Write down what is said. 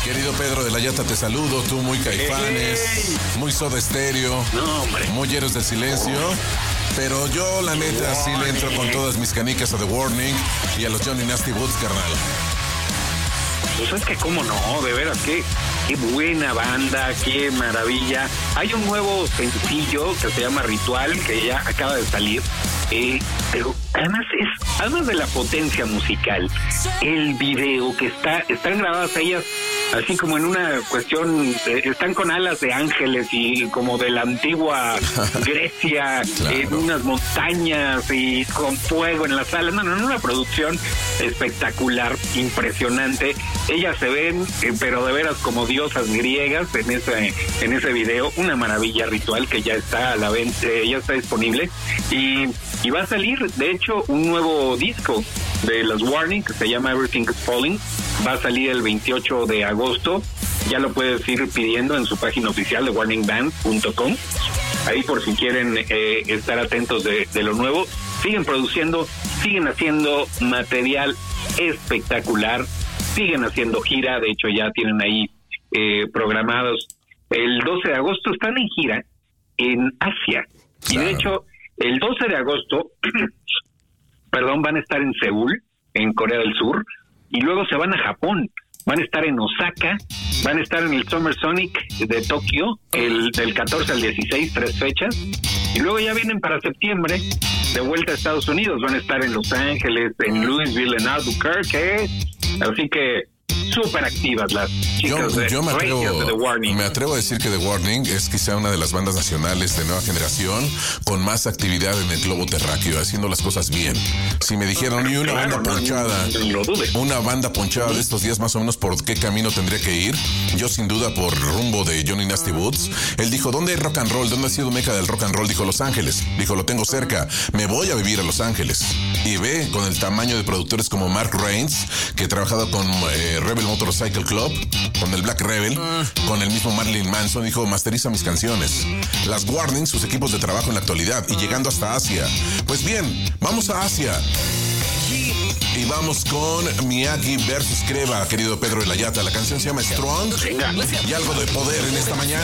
Querido Pedro de la Yata, te saludo. Tú muy Caifanes, muy Soda Stereo, No, hombre. muy Héroes del Silencio. Pero yo, la neta, sí le entro con todas mis canicas a The Warning y a los Johnny Nasty Boots, carnal. Pues es que cómo no, de veras, qué buena banda, qué maravilla. Hay un nuevo sencillo que se llama Ritual, que ya acaba de salir. Pero además de la potencia musical, el video que están grabadas ellas así como en una cuestión, están con alas de ángeles y como de la antigua Grecia, claro, en unas montañas y con fuego en la sala. No, una producción espectacular, impresionante. Ellas se ven, pero de veras como diosas griegas en ese video. Una maravilla, Ritual, que ya está a la venta, ya está disponible y va a salir, de hecho, un nuevo disco de las Warning que se llama Everything is Falling. Va a salir el 28 de agosto. Ya lo puedes ir pidiendo en su página oficial de warningband.com. Ahí por si quieren estar atentos de lo nuevo. Siguen produciendo, siguen haciendo material espectacular, siguen haciendo gira. De hecho, ya tienen ahí programados. El 12 de agosto están en gira en Asia. Claro. Y de hecho, el 12 de agosto, van a estar en Seúl, en Corea del Sur, y luego se van a Japón. Van a estar en Osaka, van a estar en el Summer Sonic de Tokio, del 14 al 16, 3 fechas, y luego ya vienen para septiembre de vuelta a Estados Unidos. Van a estar en Los Ángeles, en Louisville, en Albuquerque, así que súper activas las chicas de The Warning. Me atrevo a decir que The Warning es quizá una de las bandas nacionales de nueva generación con más actividad en el globo terráqueo, haciendo las cosas bien. Si me dijeron, y una banda ponchada, una banda ponchada de estos días más o menos, ¿por qué camino tendría que ir? Yo sin duda por rumbo de Johnny Nasty Boots. Él dijo, ¿dónde hay rock and roll? ¿Dónde ha sido meca del rock and roll? Dijo, Los Ángeles. Dijo, lo tengo cerca, me voy a vivir a Los Ángeles. Y ve, con el tamaño de productores como Mark Reigns, que ha trabajado con Rebel Motorcycle Club, con el Black Rebel, con el mismo Marilyn Manson, dijo, masteriza mis canciones. Las Warning, sus equipos de trabajo en la actualidad, y llegando hasta Asia. Pues bien, vamos a Asia. Y vamos con Miyagi versus Creva, querido Pedro de la Yata. La canción se llama Strong y algo de poder en esta mañana.